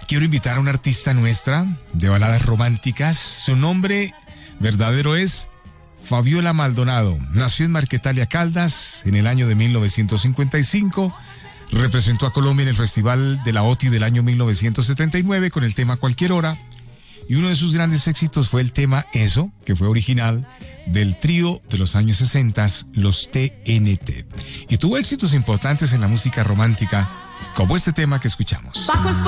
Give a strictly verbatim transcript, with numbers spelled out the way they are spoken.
quiero invitar a una artista nuestra de baladas románticas. Su nombre verdadero es Fabiola Maldonado. Nació en Marquetalia, Caldas, en el año de mil novecientos cincuenta y cinco. Representó a Colombia en el Festival de la O T I del año mil novecientos setenta y nueve con el tema Cualquier Hora. Y uno de sus grandes éxitos fue el tema Eso, que fue original del trío de los años sesenta, los T N T. Y tuvo éxitos importantes en la música romántica, como este tema que escuchamos. Bajo el